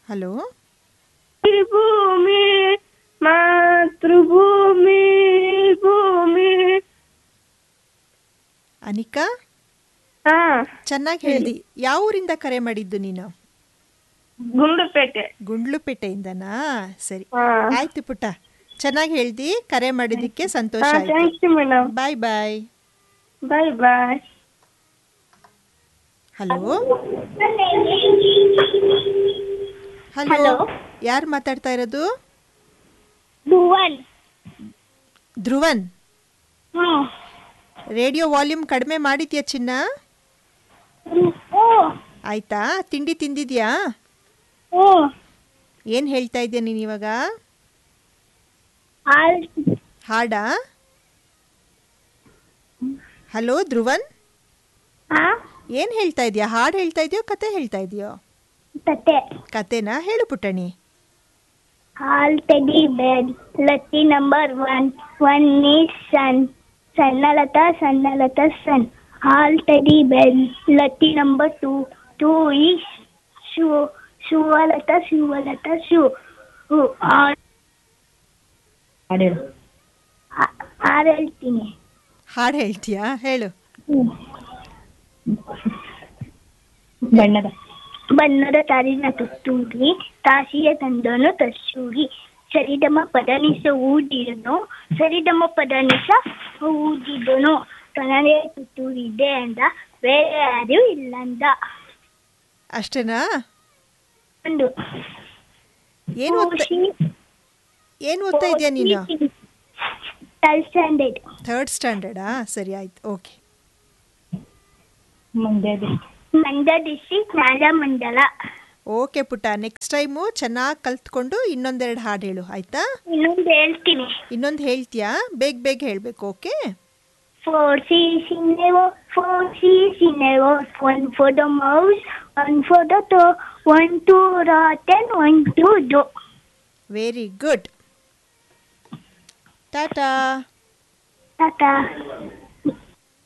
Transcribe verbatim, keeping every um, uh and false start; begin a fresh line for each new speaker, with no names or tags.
Hello.
ಭೂಮಿ ಮಾತೃಭೂಮಿ ಭೂಮಿ.
ಅನಿಕಾ,
ಹಾ
ಚೆನ್ನಾಗಿ ಹೇಳ್ದಿ. ಯಾವ ಊರಿಂದ ಕರೆ ಮಾಡಿದ್ದು ನೀನು?
ಗುಂಡ್ಲುಪೇಟೆ.
ಗುಂಡ್ಲುಪೇಟೆಯಿಂದನಾ? ಸರಿ,
ಹಾ.
ಆಯ್ತು ಪುಟ್ಟ, ಚೆನ್ನಾಗಿ ಹೇಳ್ದಿ. ಕರೆ ಮಾಡಿದ್ದಕ್ಕೆ ಸಂತೋಷ
ಹಾ,
ಆಯ್ತು.
Thank you madam.
Bye bye.
Bye bye.
Hello. Hello,
hello.
ಯಾರು ಮಾತಾಡ್ತಾ ಇರೋದು?
ಭುವನ್.
ಧ್ರುವನ್,
ಹ್ಮ್.
ರೇಡಿಯೋ ವಾಲ್ಯೂಮ್ ಕಡಿಮೆ ಮಾಡಿದ್ಯಾ ಚಿನ್ನ?
ಓ
ಆಯ್ತಾ? ತಿಂಡಿ ತಿಂದಿದ್ಯಾ?
ಓ
ಏನು ಹೇಳ್ತಾ ಇದ್ಯಾ ನೀನು ಇವಾಗ?
ಆಲ್
ಹಾಡಾ? ಹಲೋ ಧ್ರುವನ್,
ಹಾ
ಏನು ಹೇಳ್ತಾ ಇದೆಯಾ? ಹಾಡು ಹೇಳ್ತಾ ಇದೆಯೋ ಕತೆ ಹೇಳ್ತಾ ಇದೆಯೋ?
ಕತೆ.
ಕತೆನಾ? ಹೇಳು ಪುಟ್ಟಣಿ.
All teddy bear, lucky number one. One is sun. Sannalata, Sannalata, sun. All teddy bear, lucky number two. Two is shoe. Shuvalata, Shuvalata, shoe. Who all ಆರು ಹೇಳ್ತೀನಿ.
ಹಾಡು ಹೇಳ್ತೀಯಾ? ಹೇಳು.
ಬಣ್ಣದ ಬಣ್ಣದ ತಾರಿನ ತುತ್ತೂರಿ ತಾಸಿಯ ತಂದನು ತರ್ಸೂರಿ ಸರಿದಮ ಪದನಿಸ ಊದಿದನು ಸರಿದಮ ಪದನಿಸ ಊದಿದನು ಕನ್ನಡ ತುತ್ತೂರಿದೆ ಅಂದ, ಬೇರೆ ಯಾರು ಇಲ್ಲಂದ.
ಅಷ್ಟೇನಾ?
ಒಂದು
ಏನು ಓದ್ತಾ ಏನು ಓದ್ತಾ ಇದೆಯಾ ನೀನು?
Third standard.
ಥರ್ಡ್ ಸ್ಟ್ಯಾಂಡರ್ಡಾ? ಸರಿ, ಆಯ್ತು, okay.
Mandya district Nagamandala.
Okay ಪುಟ್ಟ, ನೆಕ್ಸ್ಟ್ ಟೈಮು ಚೆನ್ನಾಗಿ ಕಲ್ತ್ಕೊಂಡು ಇನ್ನೊಂದೆರಡು ಹಾಡು ಹೇಳು, ಆಯ್ತಾ?
ಇನ್ನೊಂದು ಹೇಳ್ತೀನಿ.
ಇನ್ನೊಂದು ಹೇಳ್ತೀಯಾ? ಬೇಗ ಬೇಗ ಹೇಳಬೇಕು, okay?
Four C's in a row, four C's in a row. One for the mouse, one for the toe, one to rotten, one to do.
Very good. Tata.
Tata.